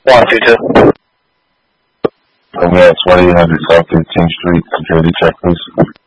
122. I'm at 2800 South 15th Street. Security check, please.